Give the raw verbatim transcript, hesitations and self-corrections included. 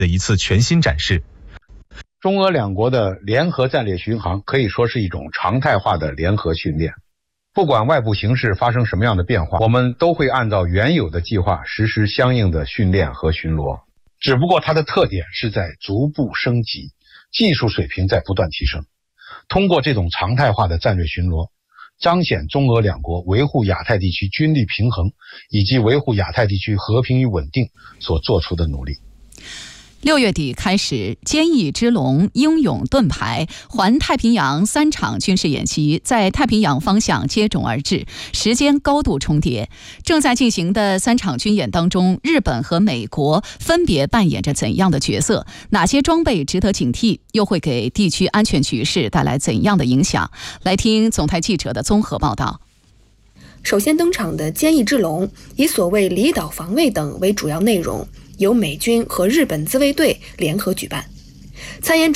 的一次全新展示。 中俄两国的联合战略巡航可以说是一种常态化的联合训练。不管外部形势发生什么样的变化，我们都会按照原有的计划实施相应的训练和巡逻。只不过它的特点是在逐步升级，技术水平在不断提升。通过这种常态化的战略巡逻，彰显中俄两国维护亚太地区军力平衡以及维护亚太地区和平与稳定所做出的努力。 六月底开始，坚毅之龙、英勇盾牌、环太平洋三场军事演习在太平洋方向接踵而至，时间高度重叠。正在进行的三场军演当中，日本和美国分别扮演着怎样的角色？哪些装备值得警惕？又会给地区安全局势带来怎样的影响？来听总台记者的综合报道。 首先登场的坚毅之龙，以所谓离岛防卫等为主要内容，由美军和日本自卫队联合举办。参演